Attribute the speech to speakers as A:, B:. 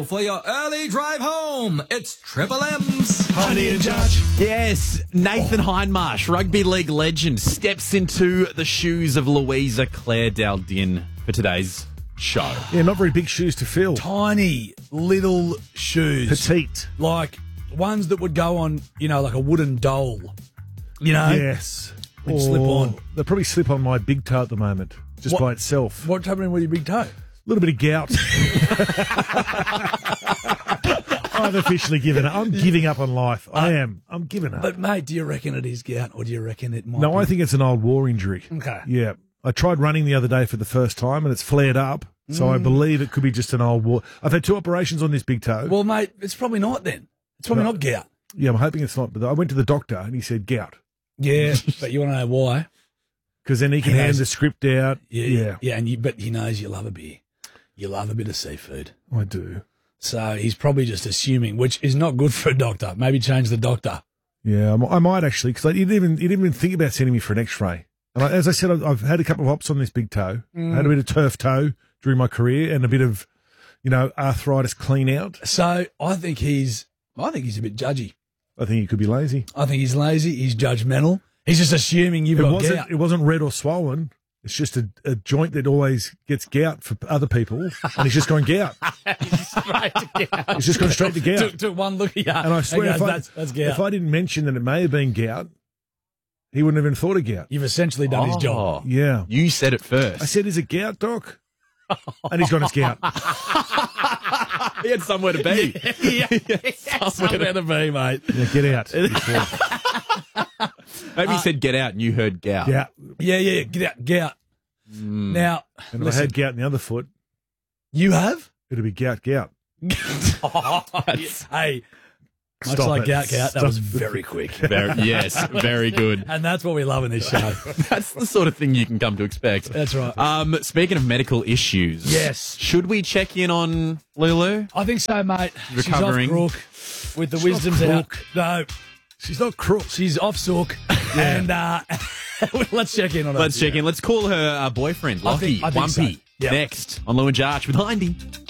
A: for your early drive home. It's Triple M's
B: Honey and Judge.
C: Yes, Nathan Hindmarsh, rugby league legend, steps into the shoes of Louisa Claire Daldin for today's show.
B: Yeah, not very big shoes to fill.
D: Tiny little shoes.
B: Petite.
D: Like ones that would go on, like a wooden dole.
B: Yes.
D: Would slip on.
B: They'll probably slip on my big toe at the moment, just by itself.
D: What's happening with your big toe?
B: A little bit of gout. I've officially given up. I'm giving up on life. I am. I'm giving up.
D: But, mate, do you reckon it is gout or do you reckon it might
B: No,
D: be?
B: I think it's an old war injury.
D: Okay.
B: Yeah. I tried running the other day for the first time and it's flared up. So I believe it could be just an old war. I've had 2 operations on this big toe.
D: Well, mate, it's probably not then. It's probably not gout.
B: Yeah, I'm hoping it's not. But I went to the doctor and he said gout.
D: Yeah, but you want to know why?
B: Because then he can hand the script out.
D: Yeah, but he knows you love a beer. You love a bit of seafood.
B: I do.
D: So he's probably just assuming, which is not good for a doctor. Maybe change the doctor.
B: Yeah, I might actually, because he didn't even think about sending me for an X-ray. And as I said, I've had a couple of hops on this big toe. I had a bit of turf toe during my career and a bit of, arthritis clean out.
D: So I think he's a bit judgy.
B: I think he could be lazy.
D: I think he's lazy. He's judgmental. He's just assuming you've got gout.
B: It wasn't red or swollen. It's just a joint that always gets gout for other people, and he's just gone gout.
D: He's straight to gout.
B: He's just gone straight to gout.
D: Took one look at you.
B: And I swear,
D: that's gout.
B: if I didn't mention that it may have been gout, he wouldn't have even thought of gout.
D: You've essentially done his job.
B: Yeah.
C: You said it first.
B: I said, is it gout, Doc? And he's gone, it's gout.
C: He had somewhere to be.
D: Somewhere to be, mate.
B: Yeah, get out.
C: Maybe he said get out and you heard gout.
B: Gout.
D: Yeah, get out, gout. Now,
B: And if I
D: listen,
B: had gout in the other foot,
D: you have?
B: it'd be gout.
D: Hey, much
B: Stop
D: like
B: it.
D: gout, that
B: Stop
D: was
B: it.
D: very quick.
C: Yes, very good.
D: And that's what we love in this show.
C: That's the sort of thing you can come to expect.
D: That's right.
C: Speaking of medical issues,
D: Yes.
C: should we check in on Lulu?
D: I think so, mate.
C: Recovering.
D: She's off crook with the wisdom's out.
B: crook.
D: No,
B: She's not crook.
D: she's off sook. And let's check in on her.
C: Let's check in. Let's call her boyfriend, Lockie
D: I think so.
C: Wumpy.
D: Yep.
C: Next on Lou and Jarch with Hindy.